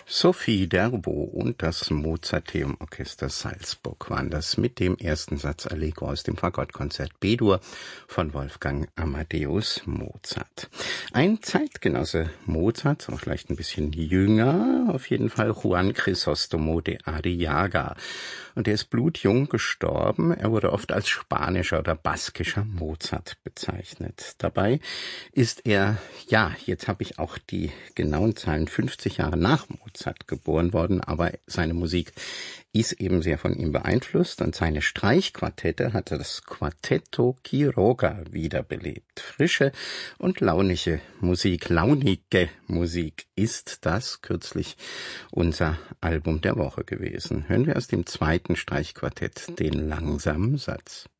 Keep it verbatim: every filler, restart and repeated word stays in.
Sophie Derbo und das Mozarteum Orchester Salzburg waren das mit dem ersten Satz Allegro aus dem Fagottkonzert B-Dur von Wolfgang Amadeus Mozart. Ein Zeitgenosse Mozarts, auch vielleicht ein bisschen jünger, auf jeden Fall Juan Crisóstomo de Arriaga. Und er ist blutjung gestorben. Er wurde oft als spanischer oder baskischer Mozart bezeichnet. Dabei ist er, ja, jetzt habe ich auch die genauen Zahlen, fünfzig Jahre nach Mozart geboren worden, aber seine Musik ist eben sehr von ihm beeinflusst und seine Streichquartette hatte das Quartetto Quiroga wiederbelebt. Frische und launige Musik, launige Musik ist das kürzlich unser Album der Woche gewesen. Hören wir aus dem zweiten Streichquartett den langsamen Satz.